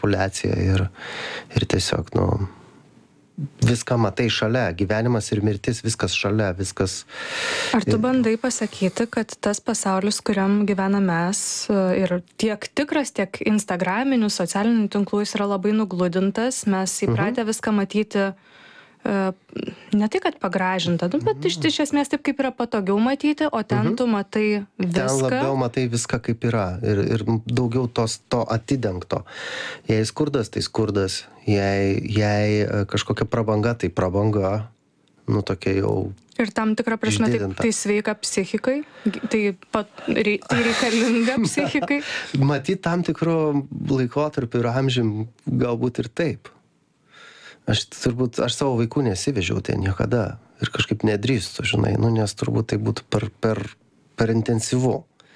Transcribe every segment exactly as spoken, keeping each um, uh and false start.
populiacija ir, ir tiesiog, nu, viską matai šalia, gyvenimas ir mirtis, viskas šalia, viskas. Ar tu bandai pasakyti, kad tas pasaulis, kuriam gyvename mes, ir tiek tikras, tiek instagraminių, socialinių tinklų, jis yra labai nugludintas, mes įpratę Mhm. viską matyti ne tai, kad pagražinta, nu, bet iš, iš esmės taip, kaip yra patogiau matyti, o ten Mhm. tu matai viską. Ten labiau matai viską, kaip yra. Ir, ir daugiau tos, to atidengto. Jei skurdas, tai skurdas. Jei, jei kažkokia prabanga, tai prabanga. Nu, tokia jau. Ir tam tikrą prasme, tai, išdidinta. tai sveika psichikai, tai, pat, rei, tai reikalinga psichikai. Matyt, tam tikru laikotarpiu ir amžium galbūt ir taip. Aš turbūt, aš savo vaikų nesivežiau ten niekada ir kažkaip nedrįstu, žinai, nu, nes turbūt tai būtų per, per, per intensyvu.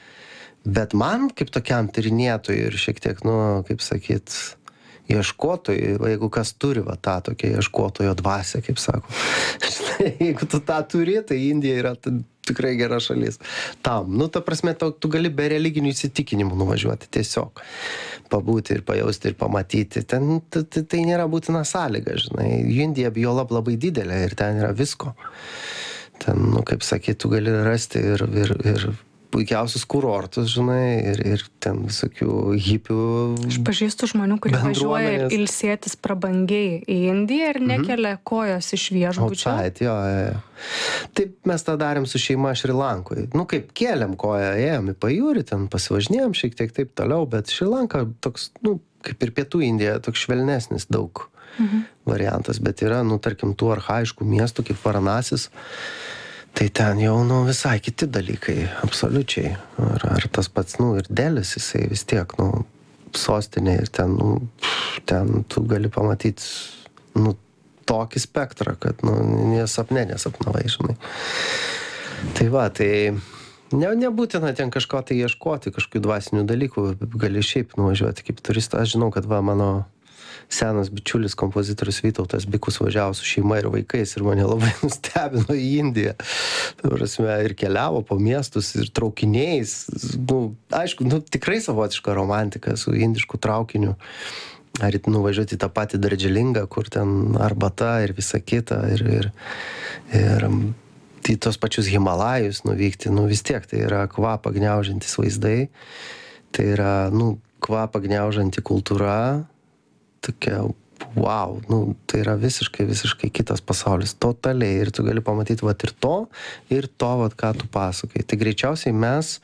Bet man, kaip tokiam tyrinėtojui ir šiek tiek, nu, kaip sakyt, ieškotojui, jeigu kas turi va tą tokią ieškotojo dvasią, kaip sako. Žinai, jeigu tu tą turi, tai Indija yra tikrai gera šalis. Tam, nu, ta prasme, tu, tu gali be religinių įsitikinimų nuvažiuoti tiesiog. Pabūti ir pajausti ir pamatyti. Ten tai, tai nėra būtina sąlyga, žinai. Indija biolab labai didelė ir ten yra visko. Ten, nu, kaip sakyt, tu gali rasti ir, ir, ir puikiausius kurortus, žinai, ir, ir ten visokių hipių. Aš pažįstu žmonių, kurie važiuoja ir bendruomenės. ilsėtis prabangiai į Indiją ir nekelia kojos iš viešbučio. Outside, jo, jo. Taip mes tą darėm su šeima Šri Lankoj. Nu, kaip kėlėm koją, ėjom į pajūrį, ten pasivažinėjom šiek tiek taip toliau, bet Šri Lanka toks, nu, kaip ir Pietų Indija, toks švelnesnis daug Mhm. variantas, bet yra, nu, tarkim, tų archaiškų miestų kaip Varanasis. Tai ten jau, nu, visai kiti dalykai, absoliučiai. Ar, ar tas pats, nu, ir Delis, jisai vis tiek, nu, sostinė ir ten, nu, ten tu gali pamatyti, nu, tokį spektrą, kad, nu, nesapne nesapnavai, žinai. Tai va, tai ne, nebūtina ten kažko tai ieškoti, kažkokių dvasinių dalykų, gali šiaip nuvažiuoti kaip turistas. Aš žinau, kad va, mano senas bičiulis kompozitorius Vytautas Bikus važiavo su šeima ir vaikais ir mane labai nustebino į Indiją. Tai prasme, ir keliavo po miestus ir traukiniais. Nu, aišku, nu, tikrai savotiška romantika su indišku traukiniu. Ar nuvažiuoti į tą patį Dardžilingą, kur ten arbata ir visa kita. Ir, ir, ir į tos pačius Himalajus nuvykti. Nu, vis tiek tai yra kvapą gniaužiantis vaizdai. Tai yra, nu, kvapą gniaužianti kultūra. Tokia, wow, nu, tai yra visiškai, visiškai kitas pasaulis, totaliai, ir tu gali pamatyti, vat, ir to, ir to, vat, ką tu pasakai. Tai greičiausiai mes,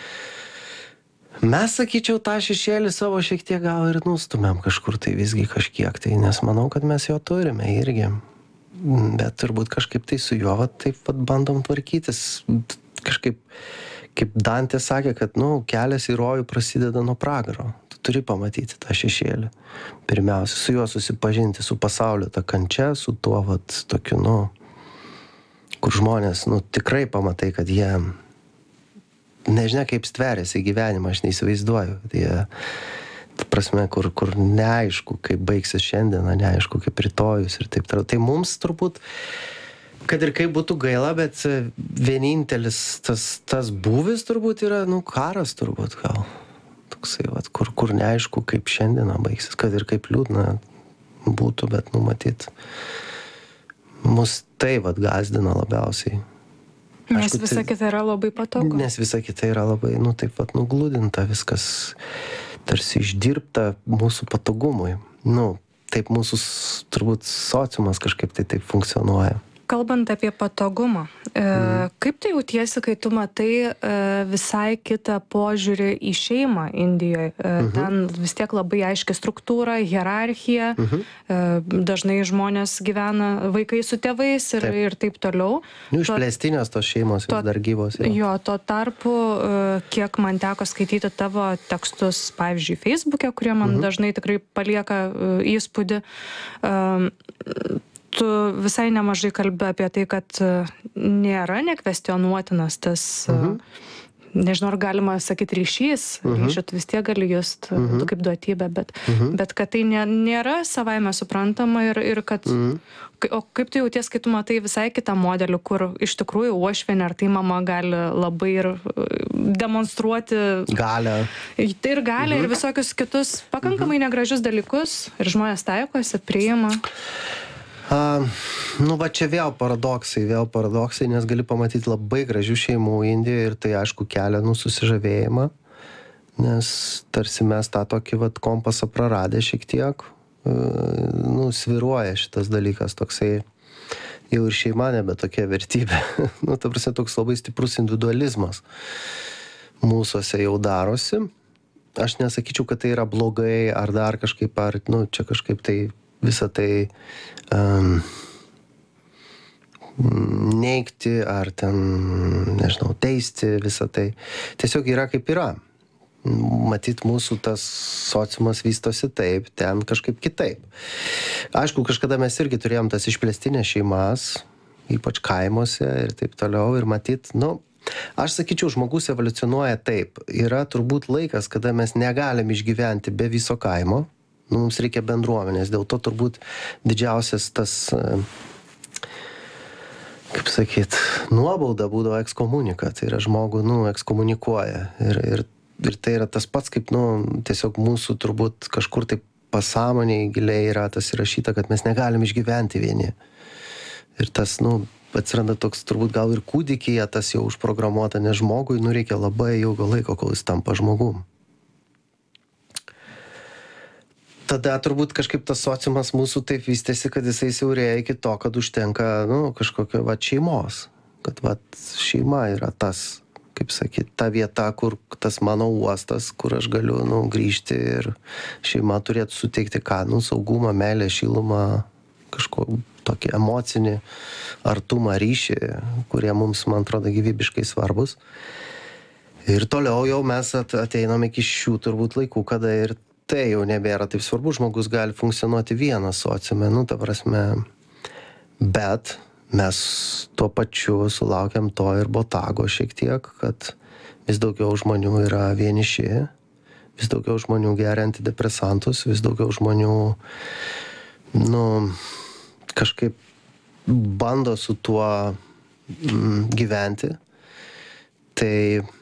mes, sakyčiau, tą šešėlį savo šiek tiek gal ir nustumėm kažkur, tai visgi kažkiek, tai nes manau, kad mes jo turime irgi, bet turbūt kažkaip tai su juo, vat, taip, vat, bandom tvarkytis, kažkaip, kaip Dantė sakė, kad, nu, kelias į rojų prasideda nuo pragaro. Turi pamatyti tą šešėlį. Pirmiausia, su juo susipažinti, su pasaulio tą kančia, su tuo, vat, tokiu, nu, kur žmonės, nu, tikrai pamatai, kad jie, nežinia, kaip stveriasi gyvenimą, aš neįsivaizduoju. Jie, ta prasme, kur, kur neaišku, kaip baigsis šiandieną, neaišku, kaip rytojus ir taip toliau. Tai mums turbūt, kad ir kaip būtų gaila, bet vienintelis tas, tas būvis turbūt yra, nu, karas turbūt gal. Toksai, vat, kur, kur neaišku, kaip šiandieną baigsis, kad ir kaip liūdna būtų, bet numatyt, mus tai vat gazdina labiausiai. Nes Aišku, visa tai, kita yra labai patogu. Nes visa kita yra labai, nu, taip vat nugludinta, viskas tarsi išdirbta mūsų patogumui. Nu, taip mūsų turbūt sociumas kažkaip tai taip funkcionuoja. Kalbant apie patogumą, e, Mhm. kaip tu jautiesi, kai tu matai e, visai kitą požiūrį į šeimą Indijoje? E, Mhm. ten vis tiek labai aiški struktūra, hierarchija, Mhm. e, dažnai žmonės gyvena vaikai su tėvais ir Taip. ir taip toliau. Nu, Tuo- išplėstinės tos šeimos tuo- vis dar gyvos. Jo. Jo, tuo tarpu, e, kiek man teko skaityti tavo tekstus, pavyzdžiui, Facebook'e, kurie man Mhm. dažnai tikrai palieka e, įspūdį, e, tu visai nemažai kalbi apie tai, kad e, nėra nekvestionuotinas tas, e, Mhm. nežinau, ar galima sakyti ryšys, Mhm. ryšį tu vis tiek gali just Mhm. tu kaip duotybę, bet, Mhm. bet kad tai nė, nėra savaime suprantama ir, ir kad, Mhm. o kaip tu jauties, kai tu matai visai kitą modelį, kur iš tikrųjų uošvienė ar tai mama gali labai ir demonstruoti Galę. tai ir gali, ir visokius kitus pakankamai negražius dalykus, ir žmonės taikosi, priima. A, nu va čia vėl paradoksai, vėl paradoksai, nes gali pamatyti labai gražių šeimų Indijoje ir tai aišku kelia nu susižavėjimą, nes tarsi mes tą tokį vat kompasą praradę šiek tiek, nu sviruoja šitas dalykas toksai, jau ir šeima nebe tokia vertybė, nu ta prasme toks labai stiprus individualizmas mūsuose jau darosi. Aš nesakyčiau, kad tai yra blogai ar dar kažkaip, ar nu čia kažkaip tai visą tai um, neigti ar ten, nežinau, teisti visą tai. Tiesiog yra kaip yra. Matyt, mūsų tas sociumas vystosi taip, ten kažkaip kitaip. Aišku, kažkada mes irgi turėjom tas išplėstinės šeimas, ypač kaimuose ir taip toliau. Ir matyt, nu, aš sakyčiau, žmogus evoliucionuoja taip. Yra turbūt laikas, kada mes negalim išgyventi be viso kaimo. Nu, mums reikia bendruomenės, dėl to turbūt didžiausias tas, kaip sakyt, nuobauda būdavo ekskomunika, tai yra žmogų, nu, ekskomunikuoja. Ir, ir, ir tai yra tas pats, kaip, nu, tiesiog mūsų turbūt kažkur taip pasąmonėje giliai yra tas įrašyta, kad mes negalim išgyventi vieni. Ir tas, nu, atsiranda toks turbūt gal ir kūdikyje tas jau užprogramuota, nes žmogui, nu, reikia labai ilgo laiko, kol jis tampa žmogum. Tada turbūt kažkaip tas sociumas mūsų taip vystėsi, kad jisai siaurėja iki to, kad užtenka, nu, kažkokio, va, šeimos. Kad, va, šeima yra tas, kaip sakyt, ta vieta, kur tas mano uostas, kur aš galiu, nu, grįžti ir šeima turėtų suteikti ką, nu, saugumą, meilę, šilumą, kažko tokį emocinį artumą, ryšį, kurie mums, man atrodo, gyvybiškai svarbus. Ir toliau jau mes ateinam iki šių turbūt laikų, kada ir tai jau nebėra taip svarbu, žmogus gali funkcionuoti vienas sociume, nu, ta prasme, bet mes tuo pačiu sulaukiam to ir botago šiek tiek, kad vis daugiau žmonių yra vieniši, vis daugiau žmonių geria antidepresantus, vis daugiau žmonių, nu, kažkaip bando su tuo mm, gyventi. Tai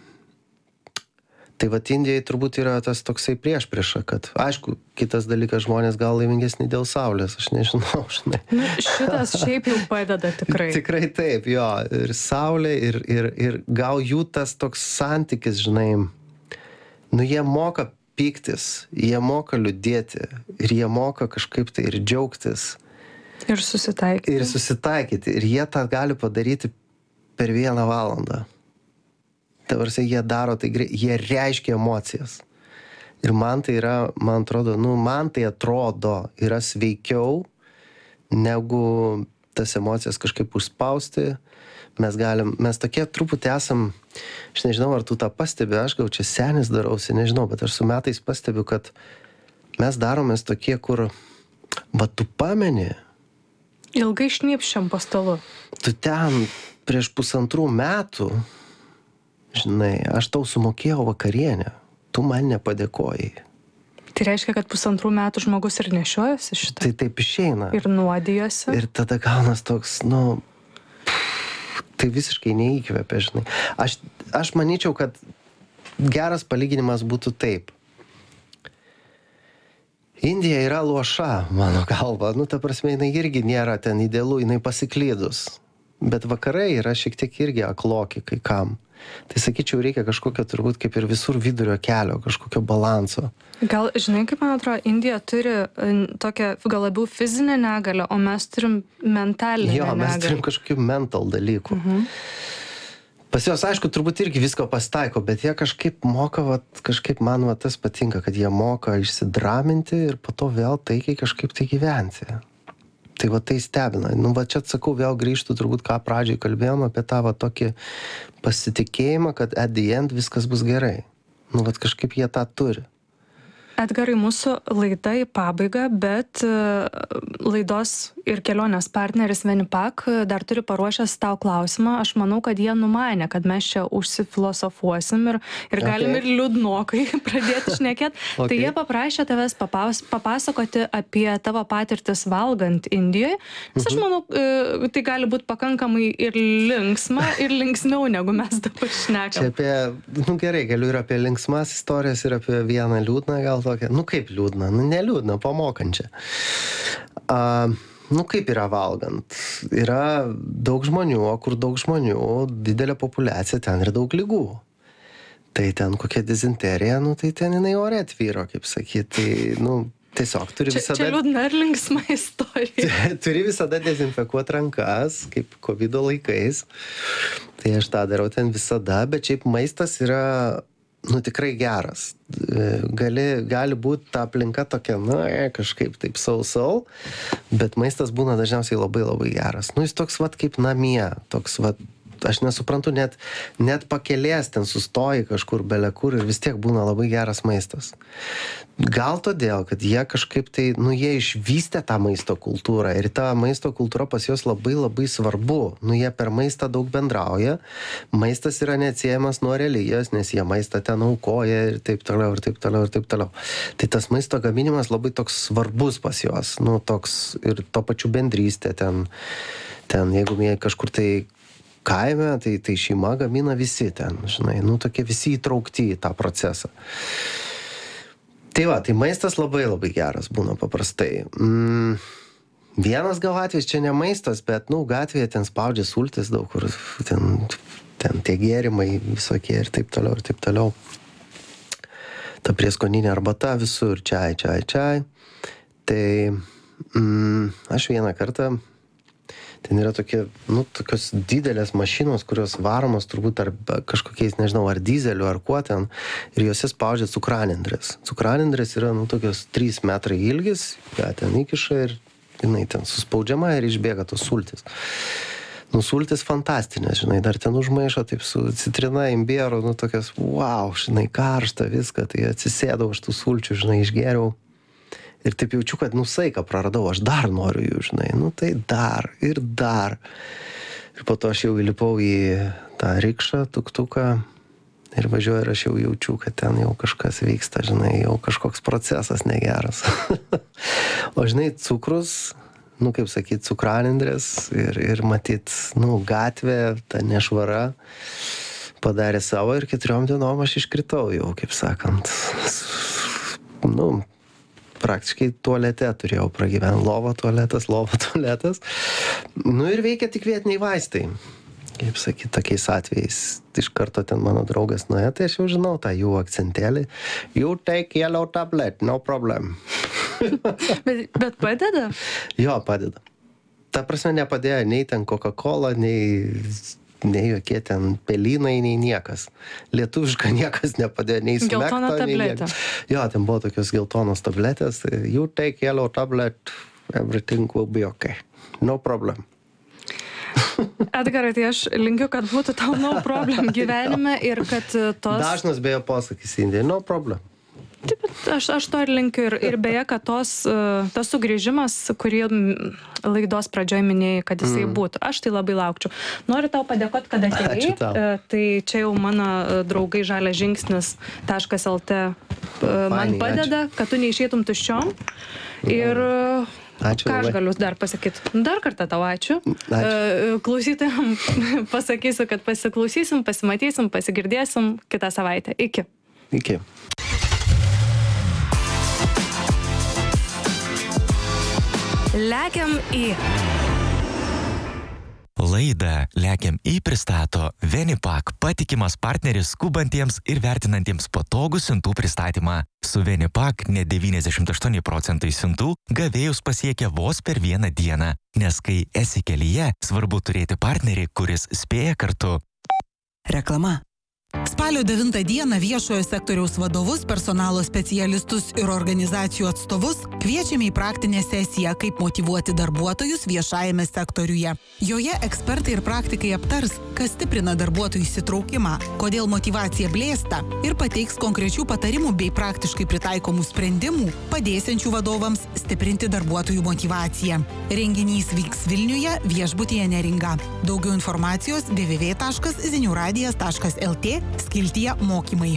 Tai vat Indijai turbūt yra tas toksai prieš priešą, kad, aišku, kitas dalykas, žmonės gal laimingesni dėl saulės, aš nežinau, žinai. Nu, šitas šiaip jau padeda tikrai. Tikrai taip, jo, ir saulė, ir, ir, ir gal jų tas toks santykis, žinai, nu jie moka pyktis, jie moka liūdėti, ir jie moka kažkaip tai ir džiaugtis. Ir susitaikyti. Ir susitaikyti, ir jie tą gali padaryti per vieną valandą. Tavarsiai jie daro, tai jie reiškia emocijas. Ir man tai yra, man atrodo, nu, man tai atrodo yra sveikiau, negu tas emocijas kažkaip užspausti. Mes galim, mes tokie truputį esam, aš nežinau, ar tu tą pastebi, aš gal čia senis darausi, nežinau, bet aš su metais pastebiu, kad mes daromės tokie, kur, va, tu pameni. Ilgai šnypščiam po stalu. Tu ten prieš pusantrų metų, žinai, aš tau sumokėjau vakarienę, tu man nepadėkojai. Tai reiškia, kad pusantrų metų žmogus ir nešiojasi šitą. Tai taip išeina. Ir nuodijosi. Ir tada gaunas toks, nu, tai visiškai neįkvepia, žinai. Aš, aš manyčiau, kad geras palyginimas būtų taip. Indija yra luoša, mano galva. Nu, ta prasme, jinai irgi nėra ten idealu, jinai pasiklydus. Bet vakarai yra šiek tiek irgi akloki kai kam. Tai sakyčiau, reikia kažkokio turbūt kaip ir visur vidurio kelio, kažkokio balanso. Gal, žinai, kaip man atrodo, Indija turi tokią gal labiau fizinę negalę, o mes turim mentalinę jo, mes negalę. turim kažkokių mental dalykų. Mhm. Pas juos, aišku, turbūt irgi visko pasitaiko, bet jie kažkaip moka, vat, kažkaip man va, tas patinka, kad jie moka išsidraminti ir po to vėl taikiai kažkaip tai gyventi. Tai va tai stebina. Nu, va čia atsakau, vėl grįžtų turbūt, ką pradžiai kalbėjom apie tą va tokį pasitikėjimą, kad at the end viskas bus gerai. Nu, va kažkaip jie tą turi. Edgarai, mūsų laida į pabaigą, bet laidos ir kelionės partneris Venipak dar turi paruošęs tau klausimą. Aš manau, kad jie numanė, kad mes čia užsifilosofuosim ir, ir okay. galim ir liūdnokai pradėti šnekėti. Okay. Tai jie paprašė tavęs papas, papasakoti apie tavo patirtis valgant Indijoje. Nes aš manau, tai gali būti pakankamai ir linksma, ir linksmiau, negu mes dabar šnekam. Čia apie, nu gerai, galiu ir apie linksmas istorijas, ir apie vieną liūdną gal tokia, nu kaip liūdna, nu neliūdna, pamokančia. Uh, nu kaip yra valgant? Yra daug žmonių, o kur daug žmonių, didelė populiacija, ten ir daug lygų. Tai ten kokia dizenterija, nu tai ten jinai ore atvyro, kaip sakyti, tai, nu, tiesiog turi čia, visada... Čia liūdna ir linksma istorija. Turi visada dezinfekuoti rankas, kaip kovido laikais. Tai aš tą darau ten visada, bet šiaip maistas yra... Nu, tikrai geras. Gali, gali būti ta aplinka tokia, na, kažkaip taip sau-sau, bet maistas būna dažniausiai labai labai geras. Nu, jis toks vat kaip namie, toks vat, aš nesuprantu, net, net pakelės ten sustoji kažkur belekur ir vis tiek būna labai geras maistas. Gal todėl, kad jie kažkaip tai, nu, jie išvystė tą maisto kultūrą ir ta maisto kultūra pas juos labai labai svarbu. Nu, jie per maistą daug bendrauja, maistas yra neatsiejamas nuo religijos, nes jie maistą ten aukoja ir taip toliau, ir taip toliau, ir taip toliau. Tai tas maisto gaminimas labai toks svarbus pas juos, nu, toks ir to pačiu bendrystė ten, ten, jeigu jie kažkur tai kaime, tai, tai šeima gamina visi ten, žinai, nu, tokie visi įtraukti į tą procesą. Tai va, tai maistas labai labai geras būna paprastai. Mm, vienas gal atvejs čia ne maistas, bet, nu, gatvėje ten spaudžia sultis daug, kur ten, ten tie gėrimai visokie ir taip toliau, ir taip toliau. Ta prieskoninė arbata visur, čiai, čiai, čiai. Tai mm, aš vieną kartą ten yra tokie, nu, tokios didelės mašinos, kurios varomos turbūt ar kažkokiais, nežinau, ar dizeliu, ar kuo ten, ir juose spaudžia cukranendrės. Cukranendrės yra, nu, tokios trys metrai ilgis, ją ten įkiša ir jinai ten suspaudžiama ir išbėga tos sultis. Nu, sultis fantastinės, žinai, dar ten užmaišo taip su citrina, imbieru, nu, tokias, wow, žinai, karšta viską, tai atsisėdau aš tų sulčių, žinai, išgeriau. Ir taip jaučiu, kad, nu, saiką praradau, aš dar noriu jų, žinai, nu, tai dar ir dar. Ir po to aš jau įlipau į tą rikšą, tuktuką ir važiuoju ir aš jau jaučiu, kad ten jau kažkas vyksta, žinai, jau kažkoks procesas negeras. O, žinai, cukrus, nu, kaip sakyt, cukranendrės ir, ir matyt, nu, gatvė, ta nešvara padarė savo ir keturiom dienom aš iškritau jau, kaip sakant, nu, praktiškai tualete turėjau pragyventi. Lovo tualetas, lovo tualetas. Nu ir veikia tik vietiniai vaistai. Kaip sakyt, tokiais atvejais. Iš karto ten mano draugas nuėjo, tai aš jau žinau tą jų akcentėlį. You take yellow tablet, no problem. bet, bet padeda? Jo, padeda. Ta prasme nepadėjo nei ten Coca-Cola, nei... nei jokie ten pelynai, nei niekas. Lietuviška niekas nepadėjo, nei smekto, geltona tabletė. Jo, ten buvo tokios geltonos tabletės. You take yellow tablet, everything will be okay. No problem. Edgarai, tai aš linkiu, kad būtų tau no problem gyvenime ir kad tos... Dažnas beje posakis Indijai, no problem. Taip, aš, aš to ir linkiu ir, ir beje, kad tos, tas sugrįžimas, kurį laidos pradžioje minėjai, kad jisai mm. būtų. Aš tai labai laukčiau. Noriu tau padėkoti, kad atėjai. Tai čia jau mano draugai Žalias žingsnis taškas el te man padeda, ačiū. Kad tu neišeitum tuščiom. Ir ačiū, ką aš galiu dar pasakyti? Dar kartą tau ačiū. ačiū. Klausytojams pasakysiu, kad pasiklausysim, pasimatysim, pasigirdėsim kitą savaitę. Iki. Iki. Lekiam į. Laidą Lekiam į pristato Venipak, patikimas partneris skubantiems ir vertinantiems patogų siuntų pristatymą. Su Venipak net devyniasdešimt aštuoni procentai siuntų gavėjus pasiekia vos per vieną dieną, nes kai esi kelyje, svarbu turėti partnerį, kuris spėja kartu. Reklama. Spalio devintą dieną viešojo sektoriaus vadovus, personalo specialistus ir organizacijų atstovus kviečiame į praktinę sesiją, kaip motyvuoti darbuotojus viešajame sektoriuje. Joje ekspertai ir praktikai aptars, kas stiprina darbuotojų įsitraukimą, kodėl motyvacija blėsta ir pateiks konkrečių patarimų bei praktiškai pritaikomų sprendimų, padėsiančių vadovams stiprinti darbuotojų motyvaciją. Renginys vyks Vilniuje viešbutyje Neringa. Daugiau informacijos w w w taškas zinių radijas taškas l t skiltyje mokymai.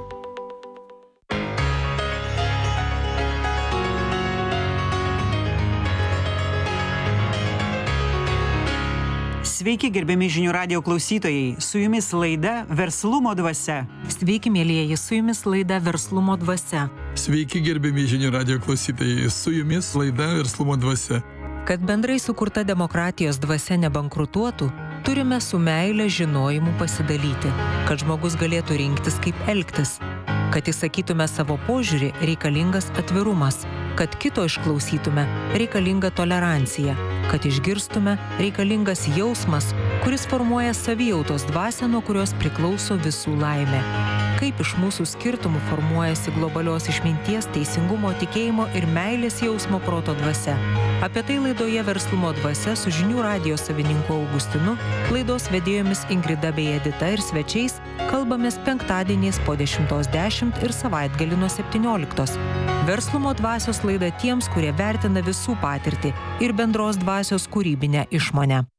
Sveiki, gerbiami žinių radijo klausytojai, su jumis laida Verslumo dvasia. Sveiki, mėlyjeji, su jumis laida Verslumo dvasia. Sveiki, gerbiami žinių radijo klausytojai, su jumis laida Verslumo dvasia. Kad bendrai sukurta demokratijos dvasia nebankrutuotų, turime su meile žinojimu pasidalyti, kad žmogus galėtų rinktis, kaip elgtis. Kad įsakytume savo požiūrį, reikalingas atvirumas. Kad kito išklausytume, reikalinga tolerancija. Kad išgirstume, reikalingas jausmas, kuris formuoja savijautos dvasią, nuo kurios priklauso visų laimė. Kaip iš mūsų skirtumų formuojasi globalios išminties, teisingumo, tikėjimo ir meilės jausmo proto dvasia. Apie tai laidoje Verslumo dvasia su žinių radijo savininku Augustinu, laidos vedėjomis Ingrida bei Edita ir svečiais kalbamės penktadieniais po dešimtos dešimt ir savaitgalį nuo septynioliktos. Verslumo dvasios laida tiems, kurie vertina visų patirtį ir bendros dvasios kūrybinę išmonę.